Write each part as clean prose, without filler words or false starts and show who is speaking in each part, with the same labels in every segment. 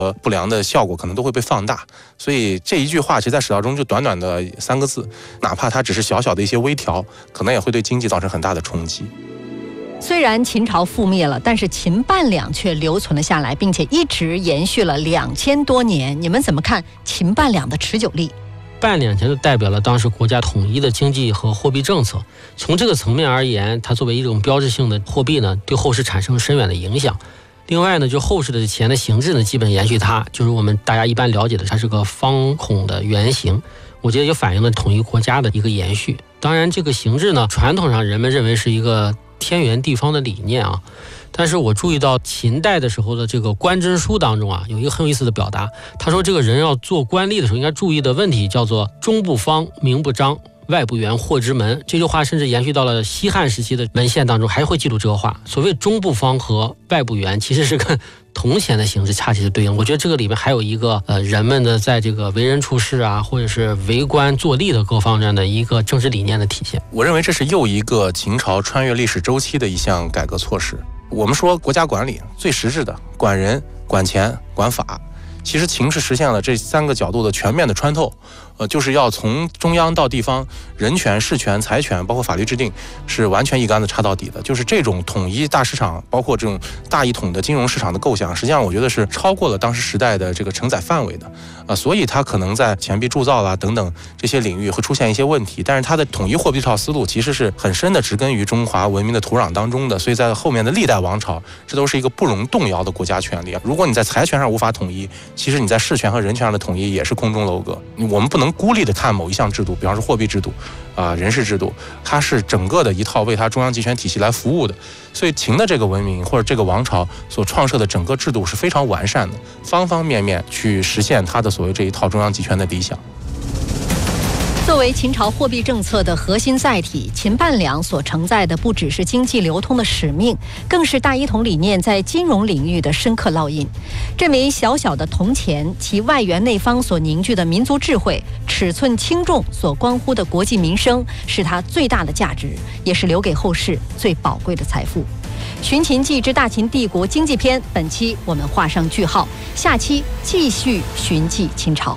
Speaker 1: 和不良的效果可能都会被放大。所以这一句话其实在史料中就短短的3个字，哪怕它只是小小的一些微调，可能也会对经济造成很大的冲击。
Speaker 2: 虽然秦朝覆灭了，但是秦半两却留存了下来，并且一直延续了2000多年。你们怎么看秦半两的持久力？
Speaker 3: 半两钱就代表了当时国家统一的经济和货币政策。从这个层面而言，它作为一种标志性的货币呢，对后世产生深远的影响。另外呢，就后世的钱的形制呢，基本延续它，就是我们大家一般了解的，它是个方孔的圆形。我觉得就反映了统一国家的一个延续。当然，这个形制呢，传统上人们认为是一个天圆地方的理念啊。但是我注意到秦代的时候的这个官箴书当中啊，有一个很有意思的表达。他说这个人要做官吏的时候应该注意的问题叫做中不方，名不张，外不圆，祸之门。这句话甚至延续到了西汉时期的文献当中，还会记录这个话。所谓中不方和外不圆，其实是跟铜钱的形式恰恰是对应。我觉得这个里面还有一个人们的在这个为人处事啊，或者是为官做吏的各方面的一个政治理念的体现。
Speaker 1: 我认为这是又一个秦朝穿越历史周期的一项改革措施。我们说国家管理最实质的管人、管钱、管法，其实秦是实现了这3个角度的全面的穿透。就是要从中央到地方，人权、事权、财权，包括法律制定，是完全一竿子插到底的。就是这种统一大市场，包括这种大一统的金融市场的构想，实际上我觉得是超过了当时时代的这个承载范围的。所以它可能在钱币铸造啦等等这些领域会出现一些问题，但是它的统一货币这套思路其实是很深的植根于中华文明的土壤当中的。所以在后面的历代王朝，这都是一个不容动摇的国家权力。如果你在财权上无法统一，其实你在事权和人权上的统一也是空中楼阁。我们不能孤立的看某一项制度，比方说货币制度人事制度，它是整个的一套为它中央集权体系来服务的。所以秦的这个文明或者这个王朝所创设的整个制度是非常完善的，方方面面去实现它的所谓这一套中央集权的理想。
Speaker 2: 作为秦朝货币政策的核心载体，秦半两所承载的不只是经济流通的使命，更是大一统理念在金融领域的深刻烙印。这枚小小的铜钱，其外圆内方所凝聚的民族智慧，尺寸轻重所关乎的国计民生，是它最大的价值，也是留给后世最宝贵的财富。寻秦记之大秦帝国经济篇，本期我们画上句号，下期继续寻迹秦朝。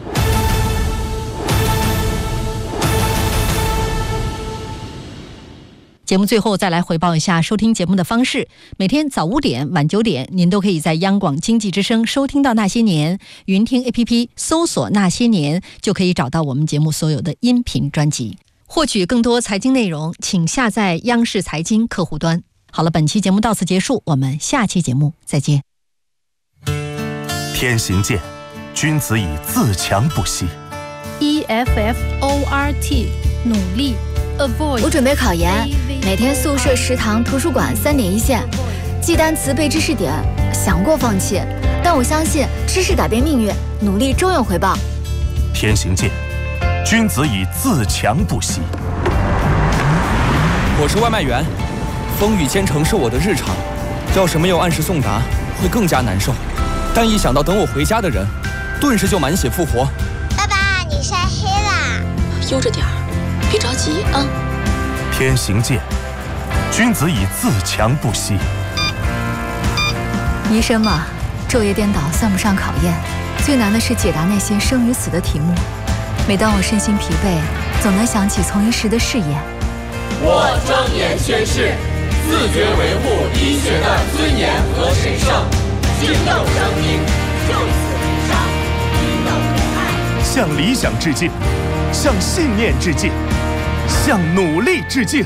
Speaker 2: 节目最后再来回报一下收听节目的方式。每天早5点、晚9点，您都可以在央广经济之声收听到那些年。云听 APP 搜索那些年，就可以找到我们节目所有的音频专辑。获取更多财经内容，请下载央视财经客户端。好了，本期节目到此结束，我们下期节目再见。
Speaker 4: 天行健，君子以自强不息。
Speaker 5: EFFORT 努力。
Speaker 6: 我准备考研，每天宿舍、食堂、图书馆3点一线，记单词、背知识点。想过放弃，但我相信知识改变命运，努力终有回报。
Speaker 4: 天行健，君子以自强不息。
Speaker 7: 我是外卖员，风雨兼程是我的日常，要是没有按时送达，会更加难受。但一想到等我回家的人，顿时就满血复活。
Speaker 8: 爸爸，你晒黑啦！
Speaker 9: 悠着点儿。别着急啊！
Speaker 4: 天行健，君子以自强不息。
Speaker 6: 医生嘛，昼夜颠倒算不上考验，最难的是解答那些生与死的题目。每当我身心疲惫，总能想起从医时的誓言。
Speaker 10: 我庄严宣誓，自觉维护医学的尊严和神圣，敬佑生命，就此无伤，平等仁爱。
Speaker 4: 向理想致敬，向信念致敬，向努力致敬。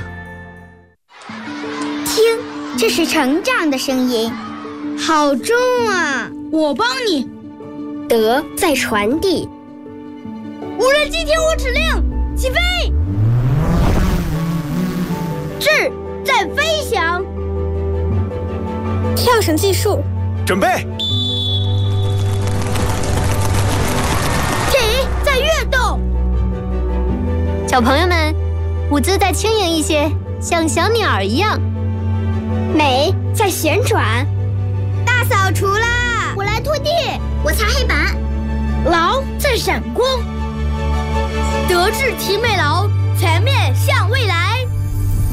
Speaker 8: 听，这是成长的声音，好重啊！
Speaker 5: 我帮你。
Speaker 8: 德在传递。
Speaker 5: 无人机听我指令，起飞！
Speaker 8: 智在飞翔。
Speaker 5: 跳绳计数，
Speaker 4: 准备。
Speaker 5: 体在跃动。
Speaker 8: 小朋友们，舞姿再轻盈一些，像小鸟一样。美在旋转。大扫除啦！我来拖地，我擦黑板。
Speaker 5: 劳在闪光。德智体美劳，全面向未来。